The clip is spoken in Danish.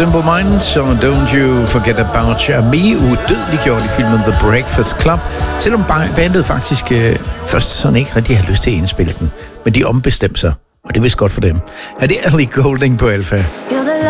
Simple Minds og Don't You Forget About Me, udødeliggjort i filmen The Breakfast Club, selvom bandet faktisk først sådan ikke rigtig har lyst til at indspille den, men de ombestemte sig, og det er vist godt for dem. Er det Ellie Goulding på Alpha?